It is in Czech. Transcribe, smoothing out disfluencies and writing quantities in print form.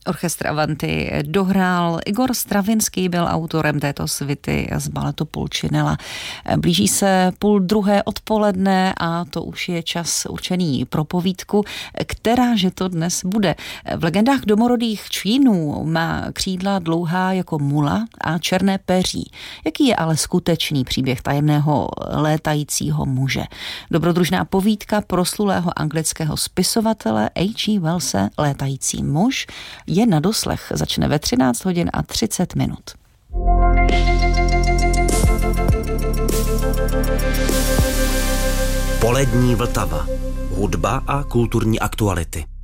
Orchestr Avanti dohrál. Igor Stravinský byl autorem této svity z baletu Pulcinella. Blíží se 12:30 odpoledne a to už je čas určený pro povídku, kteráže to dnes bude. V legendách domorodých Čínů má křídla dlouhá jako mula a černé peří. Jaký je ale skutečný příběh tajemného létajícího muže? Dobrodružná povídka proslulého anglického spisovatele H.G. Wellse Létající muž je na doslech. Začne ve 13:30. Polední Vltava. Hudba a kulturní aktuality.